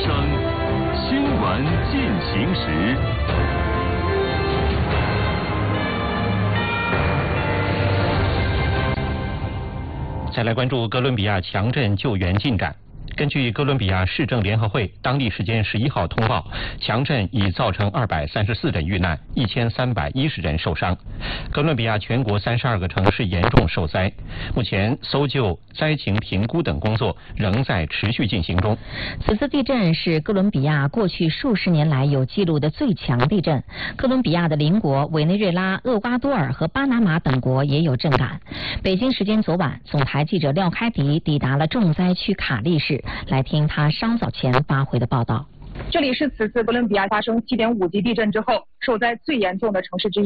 声，新闻进行时。 再来关注哥伦比亚强震救援进展。根据哥伦比亚市政联合会当地时间11号通报，强震已造成234人遇难，1310人受伤。哥伦比亚全国32个城市严重受灾，目前搜救、灾情评估等工作仍在持续进行中。 此次地震是哥伦比亚过去数十年来有记录的最强地震。哥伦比亚的邻国委内瑞拉、厄瓜多尔和巴拿马等国也有震感。北京时间昨晚，总台记者廖开迪抵达了重灾区卡利市，来听他稍早前发回的报道。 这里是此次哥伦比亚发生7.5级地震之后受灾最严重的城市之一。